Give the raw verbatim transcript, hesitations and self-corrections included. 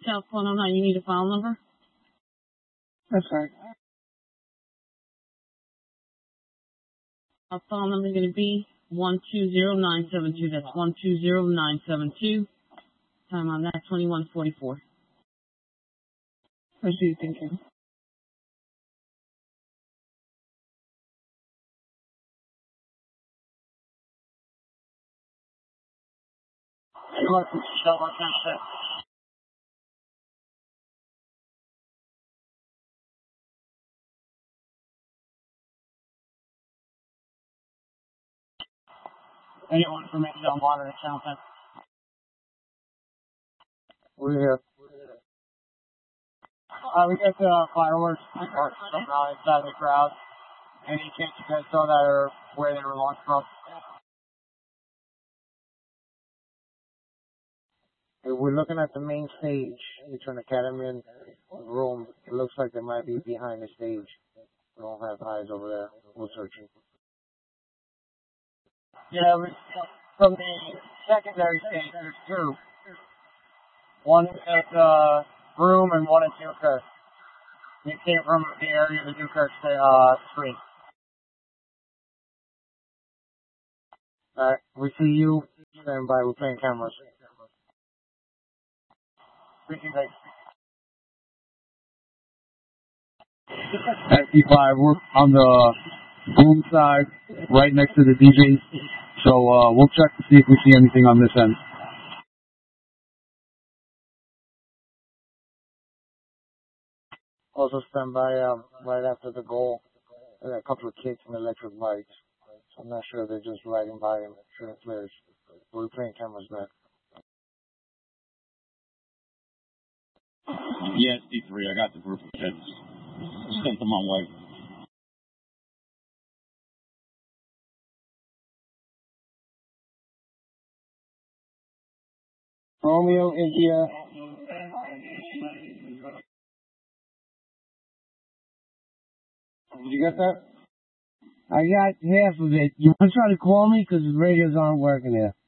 South one oh nine, you need a file number? That's right. Our file number is going to be one two zero nine seven two. That's one two zero nine seven two. Time on that, twenty-one forty-four. Proceed, thank you. Anyone from Intel Water Accountant? We're here. Uh, we got the uh, fireworks or something out inside the crowd. Any chance you guys saw that or where they were launched from? If we're looking at the main stage, Return Academy room, it looks like they might be behind the stage. We don't have eyes over there. We're searching. Yeah, it was from the secondary stage. There's two. One at the room and one at Newkirk. They came from the area of the Newkirk uh, screen. Alright, we see you. Stand by, we're playing cameras. S D five, we're on the boom side, right next to the D J. So uh, we'll check to see if we see anything on this end. Also stand by um, right after the goal. There are a couple of kids in electric bikes. So I'm not sure they're just riding by and shooting flares. We're playing cameras back. Yes, D three, I got the group of kids. Sent them on way. Romeo, India. Did you get that? I got half of it. You want to try to call me? Because the radios aren't working here.